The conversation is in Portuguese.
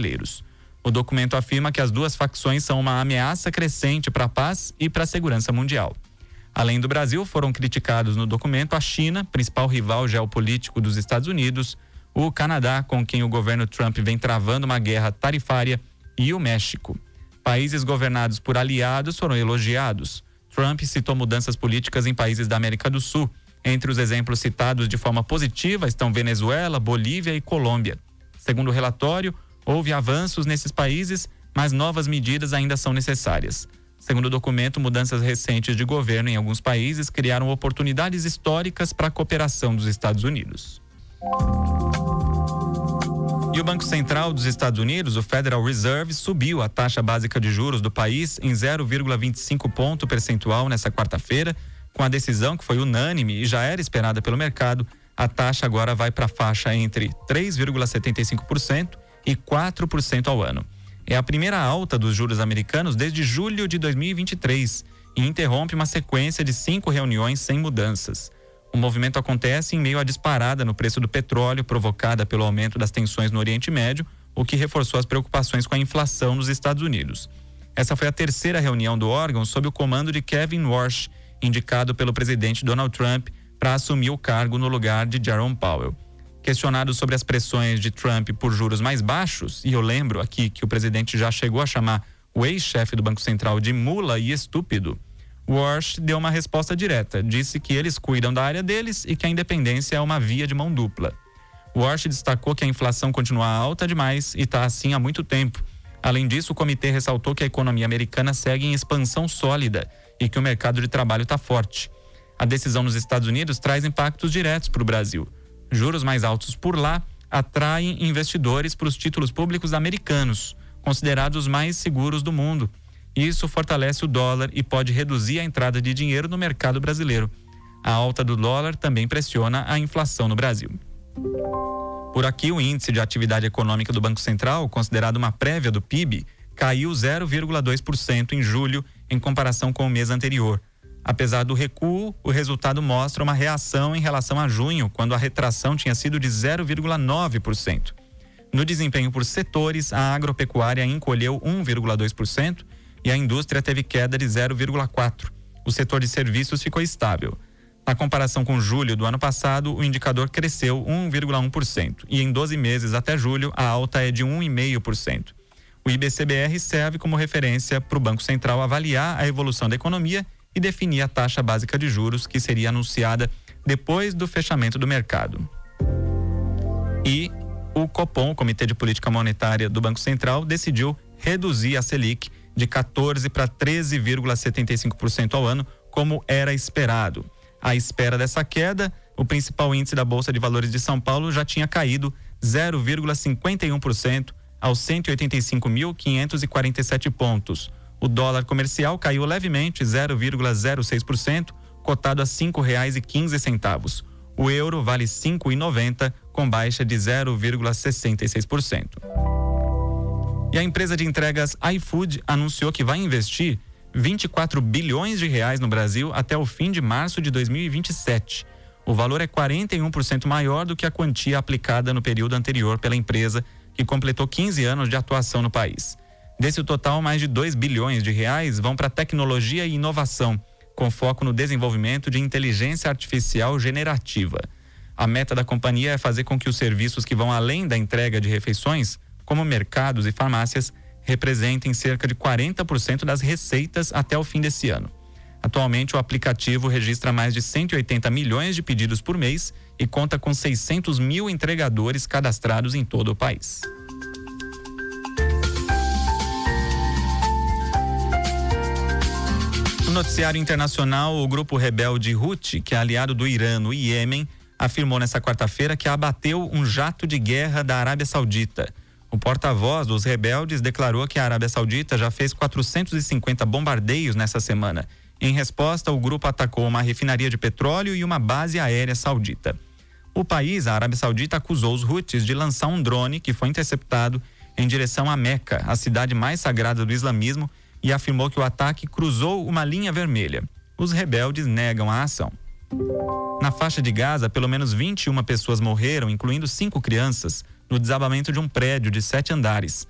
brasileiros. O documento afirma que as duas facções são uma ameaça crescente para a paz e para a segurança mundial. Além do Brasil, foram criticados no documento a China, principal rival geopolítico dos Estados Unidos, o Canadá, com quem o governo Trump vem travando uma guerra tarifária, e o México. Países governados por aliados foram elogiados. Trump citou mudanças políticas em países da América do Sul. Entre os exemplos citados de forma positiva estão Venezuela, Bolívia e Colômbia. Segundo o relatório, houve avanços nesses países, mas novas medidas ainda são necessárias. Segundo o documento, mudanças recentes de governo em alguns países criaram oportunidades históricas para a cooperação dos Estados Unidos. E o Banco Central dos Estados Unidos, o Federal Reserve, subiu a taxa básica de juros do país em 0,25 ponto percentual nesta quarta-feira. Com a decisão que foi unânime e já era esperada pelo mercado, a taxa agora vai para a faixa entre 3,75% e 4% ao ano. É a primeira alta dos juros americanos desde julho de 2023 e interrompe uma sequência de 5 reuniões sem mudanças. O movimento acontece em meio à disparada no preço do petróleo provocada pelo aumento das tensões no Oriente Médio, o que reforçou as preocupações com a inflação nos Estados Unidos. Essa foi a terceira reunião do órgão sob o comando de Kevin Warsh, indicado pelo presidente Donald Trump para assumir o cargo no lugar de Jerome Powell. Questionado sobre as pressões de Trump por juros mais baixos, e eu lembro aqui que o presidente já chegou a chamar o ex-chefe do Banco Central de mula e estúpido, Warsh deu uma resposta direta, disse que eles cuidam da área deles e que a independência é uma via de mão dupla. Warsh destacou que a inflação continua alta demais e está assim há muito tempo. Além disso, o comitê ressaltou que a economia americana segue em expansão sólida e que o mercado de trabalho está forte. A decisão nos Estados Unidos traz impactos diretos para o Brasil. Juros mais altos por lá atraem investidores para os títulos públicos americanos, considerados os mais seguros do mundo. Isso fortalece o dólar e pode reduzir a entrada de dinheiro no mercado brasileiro. A alta do dólar também pressiona a inflação no Brasil. Por aqui, o índice de atividade econômica do Banco Central, considerado uma prévia do PIB, caiu 0,2% em julho em comparação com o mês anterior. Apesar do recuo, o resultado mostra uma reação em relação a junho, quando a retração tinha sido de 0,9%. No desempenho por setores, a agropecuária encolheu 1,2% e a indústria teve queda de 0,4%. O setor de serviços ficou estável. Na comparação com julho do ano passado, o indicador cresceu 1,1% e em 12 meses até julho a alta é de 1,5%. O IBCBR serve como referência para o Banco Central avaliar a evolução da economia e definir a taxa básica de juros, que seria anunciada depois do fechamento do mercado. E o Copom, o Comitê de Política Monetária do Banco Central, decidiu reduzir a Selic de 14% para 13,75% ao ano, como era esperado. À espera dessa queda, o principal índice da Bolsa de Valores de São Paulo já tinha caído 0,51% aos 185.547 pontos. O dólar comercial caiu levemente 0,06%, cotado a R$ 5,15. O euro vale R$ 5,90, com baixa de 0,66%. E a empresa de entregas iFood anunciou que vai investir 24 bilhões de reais no Brasil até o fim de março de 2027. O valor é 41% maior do que a quantia aplicada no período anterior pela empresa, que completou 15 anos de atuação no país. Desse total, mais de 2 bilhões de reais vão para tecnologia e inovação, com foco no desenvolvimento de inteligência artificial generativa. A meta da companhia é fazer com que os serviços que vão além da entrega de refeições, como mercados e farmácias, representem cerca de 40% das receitas até o fim desse ano. Atualmente, o aplicativo registra mais de 180 milhões de pedidos por mês e conta com 600 mil entregadores cadastrados em todo o país. No noticiário internacional, o grupo rebelde Houthi, que é aliado do Irã no Iêmen, afirmou nesta quarta-feira que abateu um jato de guerra da Arábia Saudita. O porta-voz dos rebeldes declarou que a Arábia Saudita já fez 450 bombardeios nessa semana. Em resposta, o grupo atacou uma refinaria de petróleo e uma base aérea saudita. O país, a Arábia Saudita, acusou os Houthis de lançar um drone que foi interceptado em direção a Meca, a cidade mais sagrada do islamismo, e afirmou que o ataque cruzou uma linha vermelha. Os rebeldes negam a ação. Na faixa de Gaza, pelo menos 21 pessoas morreram, incluindo 5 crianças, no desabamento de um prédio de 7 andares.